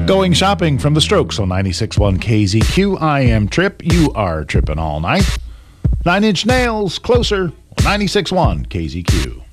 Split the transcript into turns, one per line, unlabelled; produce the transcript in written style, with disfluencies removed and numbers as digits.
Going shopping from the Strokes on 96.1 KZQ. I am Trip. You are tripping all night. Nine Inch Nails, Closer on 96.1 KZQ.